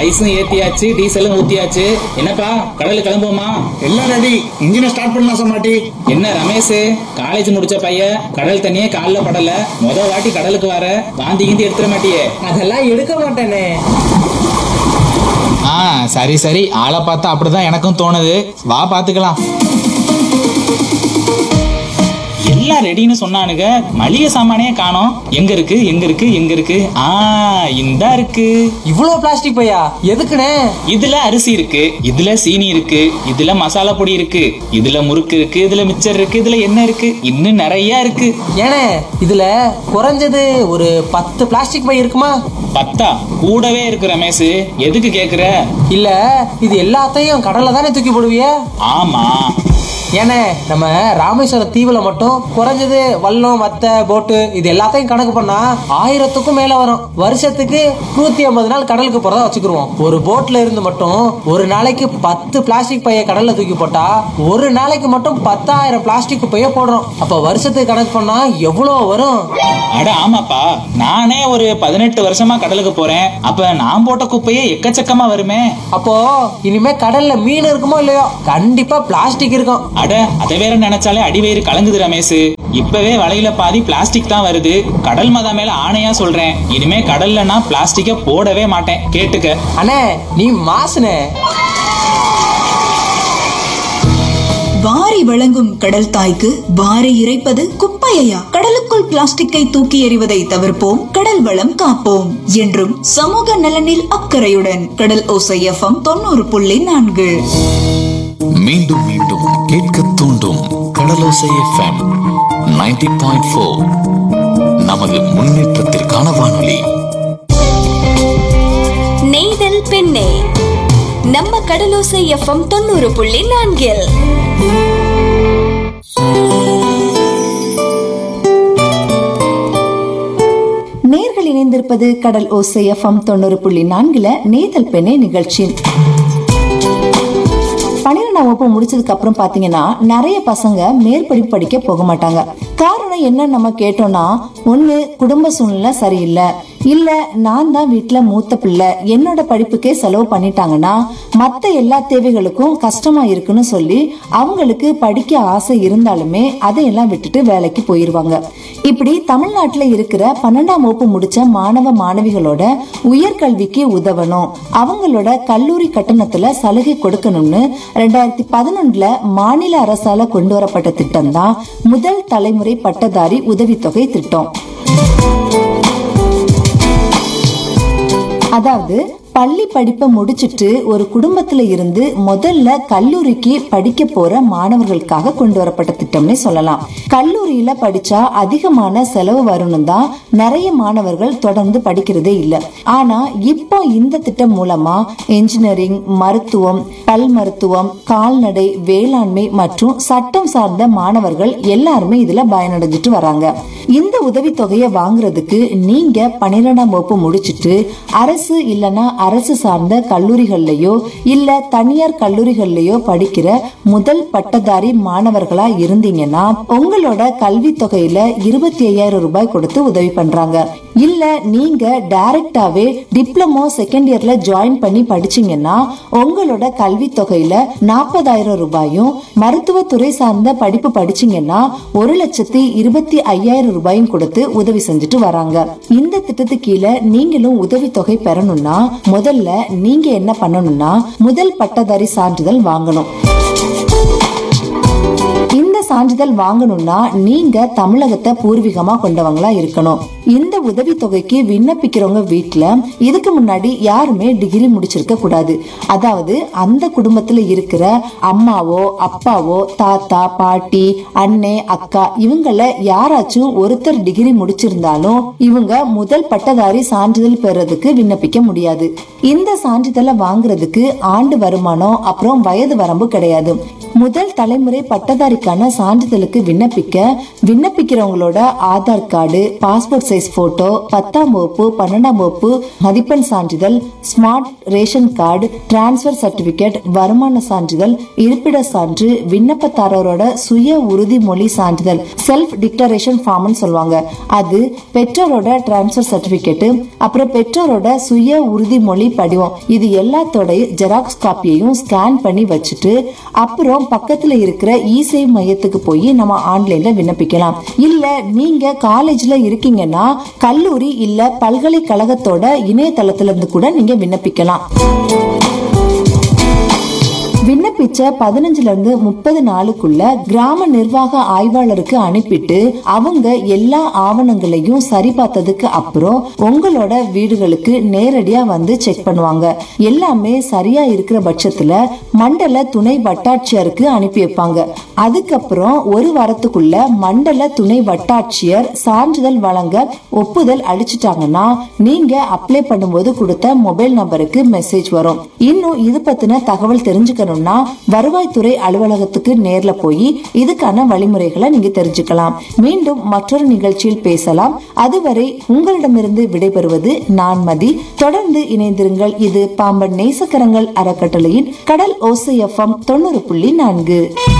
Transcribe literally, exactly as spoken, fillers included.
ஐஸும் ஏத்தியாச்சு, டீசலும் ஊத்தியாச்சு. என்னப்பா கடலுக்கு கிளம்புவோமா? எல்லாம் ரெடி. இன்ஜினை ஸ்டார்ட் பண்ணலாம் சமாட்டி. என்ன ரமேஷ், காலேஜ் முடிச்ச பையன், கடல் தண்ணியே கால்ல படல, முத வாட்டி கடலுக்கு வர, வாந்தி கிந்தி எடுத்துட மாட்டியே? அதெல்லாம் எடுக்க மாட்டேனே. ஆ சரி சரி, ஆளை பார்த்தா அப்படிதான் எனக்கும் தோணுது. வா பாத்துக்கலாம். எல்லாம் ரெடின்னு சொன்னானுங்க, மளிகை சாமானே காணோம். எங்க இருக்கு எங்க இருக்கு எங்க இருக்கு? ஆ இந்தா இருக்கு. இவ்வளவு பிளாஸ்டிக் பையா எதுக்குனே? இதுல அரிசி இருக்கு, இதுல சீனி இருக்கு, இதுல மசாலா பொடி இருக்கு, இதுல முறுக்கு இருக்கு, இதுல மிச்சர் இருக்கு, இதுல என்ன இருக்கு, இன்னும் நிறைய இருக்கு. ஏனே இதுல குறைஞ்சது ஒரு பத்து பிளாஸ்டிக் பை இருக்குமா? பத்தா? கூடவே இருக்கு ரமேஷ். எதுக்கு கேக்குற? இல்ல இது எல்லாத்தையும் கடல்ல தானே தூக்கி போடுவிய? ஆமா. ஏனே நம்ம ராமேஸ்வரம் தீவுல மட்டும் குறைஞ்சது வல்லம் வத்தை போட்டு இது எல்லாத்தையும் கணக்கு பண்ணா ஆயிரத்துக்கும் மேல வரும். வருஷத்துக்கு நூத்தி ஐம்பது நாள் கடலுக்கு போறதா வச்சுக்கிருவோம். ஒரு போட்ல இருந்து மட்டும் ஒரு நாளைக்கு பத்து பிளாஸ்டிக் பைய கடல்ல தூக்கி போட்டா ஒரு நாளைக்கு மட்டும் பத்தாயிரம் பிளாஸ்டிக் பைய போடுறோம். அப்ப வருஷத்துக்கு கணக்கு பண்ணா எவ்வளவு வரும்? அட ஆமாப்பா, நானே ஒரு பதினெட்டு வருஷமா கடலுக்கு போறேன். அப்ப நான் போட்ட குப்பையே எக்கச்சக்கமா வருமே. அப்போ இனிமே கடல்ல மீன் இருக்குமோ இல்லையோ, கண்டிப்பா பிளாஸ்டிக் இருக்கும். அட அதை வேற நினைச்சாலே அடிவயிறு கலங்குது ரமேஷ். இப்பவே வலையில பாதி பிளாஸ்டிக் தான் வருது. கடல் மதா மேல ஆணையா சொல்றேன், இனிமே கடல்ல நான் பிளாஸ்டிக்க போடவே மாட்டேன். கேட்டுக்க. அண்ணே நீ மாசுனே. வாரி வழங்கும் கடல் தாய்க்கு வாரி இறைப்பது குப்பையா? கடலுக்குள் பிளாஸ்டிக்கை தூக்கி எறிவதை தவிர்ப்போம், கடல் வளம் காப்போம். என்றும் சமூக நலனில் அக்கறையுடன் கடல் ஓசை எஃப்எம் தொண்ணூறு புள்ளி நான்கு. மீண்டும் மீண்டும் கேட்க தூண்டும் கடலோசை எஃப்எம் நைன்டி பாயிண்ட் ஃபோர். நமது முன்னேற்றத்திற்கான வானொலி. நெய்தல் பெண்ணே, நம்ம கடலோசை எஃப்எம் தொண்ணூறு புள்ளி நான்கில். நேர்கள் இணைந்திருப்பது கடல் ஓசை எஃப்எம் தொண்ணூறு புள்ளி நான்குல நெய்தல் பெண்ணே நிகழ்ச்சி. பன்னிரெண்டாம் வகுப்பு முடிச்சதுக்கு அப்புறம் பாத்தீங்கன்னா நிறைய பசங்க மேற்படிப்பு படிக்க போக மாட்டாங்க. காரணம் என்ன நம்ம கேட்டோம்னா, ஒண்ணு குடும்ப சூழ்நிலை சரியில்லை, இல்ல நான் தான் வீட்டுல மூத்த பிள்ளை, என்னோட படிப்புக்கே செலவு பண்ணிட்டாங்கன்னா மத்த எல்லா தேவைகளுக்கும் கஷ்டமா இருக்குன்னு சொல்லி அவங்களுக்கு படிக்க ஆசை இருந்தாலுமே அதையெல்லாம் விட்டுட்டு வேலைக்கு போயிருவாங்க. இப்படி தமிழ்நாட்டுல இருக்கிற பன்னெண்டாம் வகுப்பு முடிச்ச மாணவ மாணவிகளோட உயர்கல்விக்கு உதவணும், அவங்களோட கல்லூரி கட்டணத்துல சலுகை கொடுக்கணும்னு ரெண்டாயிரத்தி பதினொன்றுல மாநில அரசால கொண்டு வரப்பட்ட திட்டம் தான் முதல் தலைமுறை பட்டதாரி உதவித்தொகை திட்டம். அதாவது பள்ளி படிப்பை முடிச்சிட்டு ஒரு குடும்பத்துல இருந்து முதல்ல கல்லூரிக்கு படிக்க போற மாணவர்களுக்காக கொண்டு வரப்பட்ட திட்டம்னே சொல்லலாம். கல்லூரியில படிச்சா அதிகமான செலவு வரணும் தான் நிறைய மாணவர்கள் தொடர்ந்து படிக்கிறதே இல்ல. ஆனா இப்போ இந்த திட்டம் மூலமா என்ஜினியரிங், மருத்துவம், பல் மருத்துவம், கால்நடை, வேளாண்மை மற்றும் சட்டம் சார்ந்த மாணவர்கள் எல்லாருமே இதுல பயனடைஞ்சிட்டு வராங்க. இந்த உதவித்தொகையை வாங்குறதுக்கு நீங்க பன்னிரெண்டாம் வகுப்பு முடிச்சிட்டு அரசு இல்லனா அரசு சார்ந்த கல்லூரிகள்லயோ இல்ல தனியார் கல்லூரிகள்லயோ படிக்கிற முதல் பட்டதாரி மாணவர்களா இருந்தீங்கன்னா உங்களோட கல்வி தொகையில இருபத்தி ஐயாயிரம் ரூபாய் கொடுத்து உதவி பண்றாங்க. இல்ல நீங்க டைரக்டாவே டிப்ளமோ செகண்ட் இயர்ல ஜாயின் பண்ணி படிச்சீங்கன்னா உங்களோட கல்வி தொகையில நாற்பதாயிரம் ரூபாயும், மருத்துவத்துறை சார்ந்த படிப்பு படிச்சீங்கன்னா ஒரு லட்சத்தி இருபத்தி ஐயாயிரம் ரூபாயும் கொடுத்து உதவி செஞ்சுட்டு வராங்க. இந்த திட்டத்துக்கு கீழே நீங்களும் உதவி தொகை பெறணும்னா முதல்ல நீங்க என்ன பண்ணணும்னா முதல் பட்டதாரி சான்றிதழ் வாங்கணும். இந்த சான்றிதழ் வாங்கணும்னா நீங்க தமிழகத்தை பூர்வீகமா கொண்டவங்களா இருக்கணும். இந்த உதவி தொகைக்கு விண்ணப்பிக்கிறவங்க வீட்டுல இதுக்கு முன்னாடி யாருமே டிகிரி முடிச்சிருக்க கூடாது. அதாவது அந்த குடும்பத்துல இருக்கிற அம்மாவோ அப்பாவோ தாத்தா பாட்டி அண்ணே அக்கா இவங்கள யாராச்சும் ஒருத்தர் டிகிரி முடிச்சிருந்தாலும் இவங்க முதல் பட்டதாரி சான்றிதழ் பெறதுக்கு விண்ணப்பிக்க முடியாது. இந்த சான்றிதழை வாங்குறதுக்கு ஆண்டு வருமானம் அப்புறம் வயது வரம்பு கிடையாது. முதல் தலைமுறை பட்டதாரிக்கான தேவையான சான்றிதழுக்கு விண்ணப்பிக்க விண்ணப்பிக்கிறவங்களோட Aadhaar card, passport size photo, பத்தாம் வகுப்பு பன்னெண்டாம் வகுப்பு மதிப்பெண் சான்றிதழ், smart ration card, transfer certificate, வருமான சான்றிதழ், இருப்பிட சான்று, விண்ணப்பதாரரோட சுய உறுதிமொழி சான்றிதழ் செல்ஃப் டிக்ளரேஷன் ஃபார்ம்னு சொல்லுவாங்க, அது பெற்றோரோட டிரான்ஸ்பர் சர்டிபிகேட், அப்புறம் பெற்றோரோட சுய உறுதிமொழி படிவம், இது எல்லாத்தோட ஜெராக்ஸ் காப்பியையும் ஸ்கேன் பண்ணி வச்சுட்டு அப்புறம் பக்கத்துல இருக்கிற இ-சேவை மையத்துக்கு போய் நம்ம ஆன்லைன்ல விண்ணப்பிக்கலாம். இல்ல நீங்க காலேஜ்ல இருக்கீங்கன்னா கல்லூரி இல்ல பல்கலைக்கழகத்தோட இணையதளத்துல இருந்து கூட நீங்க விண்ணப்பிக்கலாம். விண்ணப்பிச்ச பதினஞ்சுல இருந்து முப்பது நாளுக்குள்ள கிராம நிர்வாக ஆய்வாளருக்கு அனுப்பிட்டு அவங்க எல்லா ஆவணங்களையும் சரி பார்த்ததுக்கு அப்புறம் உங்களோட வீடுகளுக்கு நேரடியா வந்து செக் பண்ணுவாங்க. எல்லாமே சரியா இருக்கிற பட்சத்துல மண்டல துணை வட்டாட்சியருக்கு அனுப்பி வைப்பாங்க. அதுக்கப்புறம் ஒரு வாரத்துக்குள்ள மண்டல துணை வட்டாட்சியர் சான்றிதழ் வழங்க ஒப்புதல் அளிச்சுட்டாங்கன்னா நீங்க அப்ளை பண்ணும்போது கொடுத்த மொபைல் நம்பருக்கு மெசேஜ் வரும். இன்னும் இது பத்தின தகவல் தெரிஞ்சுக்கணும் வருவாய்த்துறை அலுவலகத்துக்கு நேர்ல போய் இதுக்கான வழிமுறைகளை நீங்க தெரிஞ்சுக்கலாம். மீண்டும் மற்றொரு நிகழ்ச்சியில் பேசலாம். அதுவரை உங்களிடமிருந்து விடைபெறுவது நான் மதி. தொடர்ந்து இணைந்திருங்கள். இது பாம்பன் நேசக்கரங்கள் அறக்கட்டளையின் கடல் ஓசை எஃப்எம் தொண்ணூறு புள்ளி நான்கு.